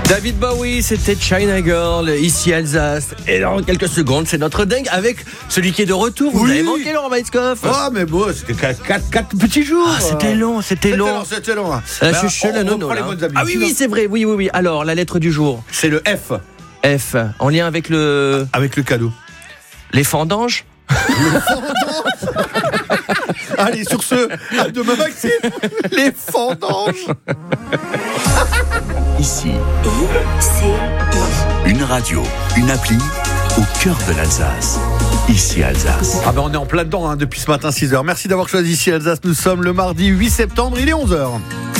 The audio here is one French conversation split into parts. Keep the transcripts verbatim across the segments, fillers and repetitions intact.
David Bowie, c'était China Girl, ici Alsace. Et dans quelques secondes, c'est notre dingue avec celui qui est de retour. Vous Oui. avez manqué, Laurent Weisskopf. Ah, mais bon, c'était quatre petits jours. Ah, c'était long, c'était C'était long. long, c'était long. Euh, Ben, je suis on- la on nono, reprend les là. bonnes habitudes. Ah oui, oui, c'est vrai. Oui, oui, oui. Alors, la lettre du jour. C'est le F, F, en lien avec le avec le cadeau. les fendanges. Allez, sur ce, à demain, Maxime. Les fendanges. Ici, I C I. une radio, une appli au cœur de l'Alsace. Ici Alsace. Ah ben on est en plein dedans hein, depuis ce matin six heures. Merci d'avoir choisi ici Alsace. Nous sommes le mardi huit septembre, il est onze heures.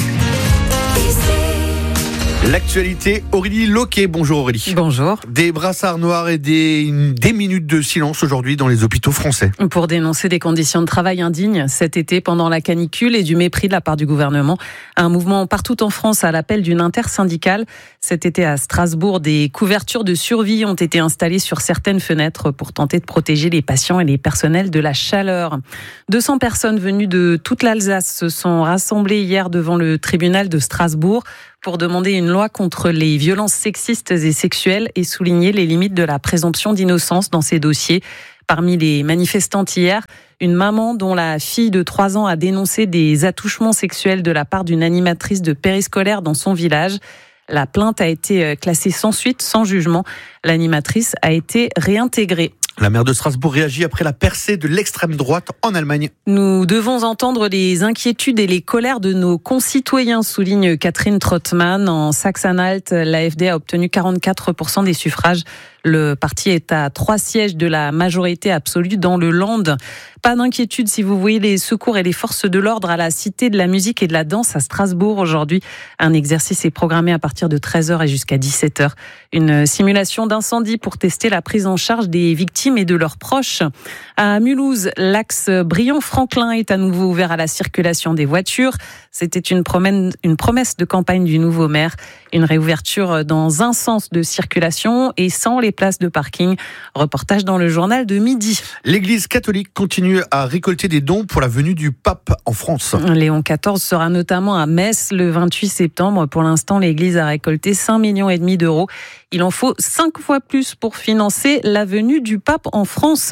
L'actualité, Aurélie Loquet. Bonjour Aurélie. Bonjour. Des brassards noirs et des, des minutes de silence aujourd'hui dans les hôpitaux français. Pour dénoncer des conditions de travail indignes cet été pendant la canicule et du mépris de la part du gouvernement. Un mouvement partout en France à l'appel d'une intersyndicale. Cet été à Strasbourg, des couvertures de survie ont été installées sur certaines fenêtres pour tenter de protéger les patients et les personnels de la chaleur. deux cents personnes venues de toute l'Alsace se sont rassemblées hier devant le tribunal de Strasbourg pour demander une loi contre les violences sexistes et sexuelles et souligner les limites de la présomption d'innocence dans ces dossiers. Parmi les manifestantes hier, une maman dont la fille de trois ans a dénoncé des attouchements sexuels de la part d'une animatrice de périscolaire dans son village. La plainte a été classée sans suite, sans jugement. L'animatrice a été réintégrée. La maire de Strasbourg réagit après la percée de l'extrême droite en Allemagne. Nous devons entendre les inquiétudes et les colères de nos concitoyens, souligne Catherine Trottmann. En Saxe-Anhalt, l'A F D a obtenu quarante-quatre pour cent des suffrages. Le parti est à trois sièges de la majorité absolue dans le Land. Pas d'inquiétude si vous voyez les secours et les forces de l'ordre à la Cité de la musique et de la danse à Strasbourg aujourd'hui. Un exercice est programmé à partir de treize heures et jusqu'à dix-sept heures. Une simulation d'incendie pour tester la prise en charge des victimes et de leurs proches. À Mulhouse, l'axe Briand-Franklin est à nouveau ouvert à la circulation des voitures. C'était une promesse, une promesse de campagne du nouveau maire. Une réouverture dans un sens de circulation et sans les places de parking. Reportage dans le journal de midi. L'Église catholique continue à récolter des dons pour la venue du pape en France. Léon quatorze sera notamment à Metz le vingt-huit septembre. Pour l'instant, l'Église a récolté cinq millions et demi d'euros. Il en faut cinq fois plus pour financer la venue du pape en France.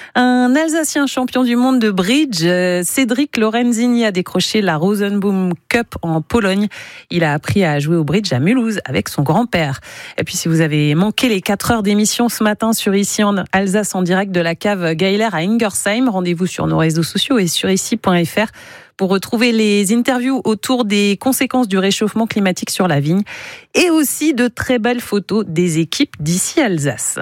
Un Alsacien champion du monde de bridge, Cédric Lorenzini, a décroché la Rosenbaum Cup en Pologne. Il a appris à jouer au bridge à Mulhouse avec son grand-père. Et puis si vous avez manqué les quatre heures d'émission ce matin sur Ici en Alsace en direct de la cave Geiler à Ingersheim, rendez-vous sur nos réseaux sociaux et sur ici point f r pour retrouver les interviews autour des conséquences du réchauffement climatique sur la vigne et aussi de très belles photos des équipes d'Ici Alsace.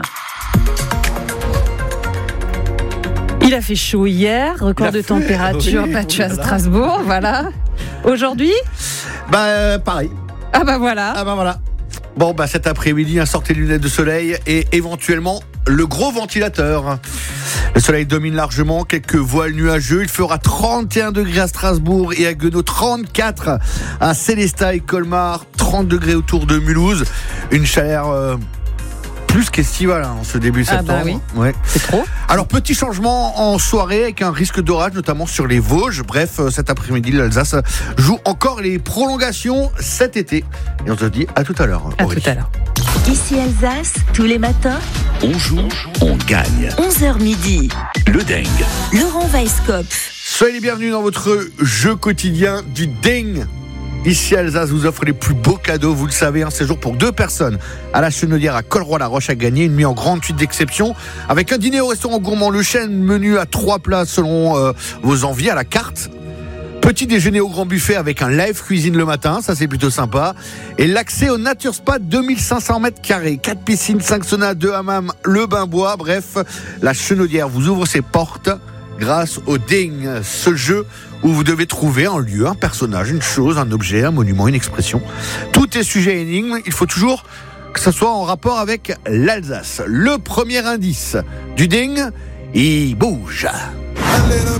Il a fait chaud hier, record de fait, température oui, battu à voilà. Strasbourg, voilà. Aujourd'hui, Bah euh, pareil. ah bah voilà. Ah bah voilà. Bon bah cet après-midi, un sortez lunettes de soleil et éventuellement le gros ventilateur. Le soleil domine largement, quelques voiles nuageux. Il fera trente et un degrés à Strasbourg et à Guenot, trente-quatre à Célestat et Colmar, trente degrés autour de Mulhouse. Une chaleur euh, plus qu'estivale hein, en ce début Ah septembre. bah oui. Ouais. C'est trop. Alors petit changement en soirée avec un risque d'orage notamment sur les Vosges. Bref, euh, cet après-midi, l'Alsace joue encore les prolongations cet été. Et on se dit à tout à l'heure. À Aurélie. tout à l'heure. Ici Alsace, tous les matins, On joue, on gagne. onze heures midi. Le dingue. Laurent Weisskopf. Soyez les bienvenus dans votre jeu quotidien du ding. Ici Alsace vous offre les plus beaux cadeaux, vous le savez, un séjour pour deux personnes à la Chenaudière à Colroy-la-Roche à gagner, une nuit en grande suite d'exception, avec un dîner au restaurant gourmand Le Chêne, menu à trois plats selon euh, vos envies à la carte. Petit déjeuner au grand buffet avec un live cuisine le matin, ça c'est plutôt sympa. Et l'accès au Nature Spa, deux mille cinq cents mètres carrés, quatre piscines, cinq saunas, deux hammams, le bain bois. Bref, la Chenaudière vous ouvre ses portes grâce au Ding, ce jeu où vous devez trouver un lieu, un personnage, une chose, un objet, un monument, une expression. Tout est sujet à énigme, il faut toujours que ce soit en rapport avec l'Alsace. Le premier indice du Ding, il bouge.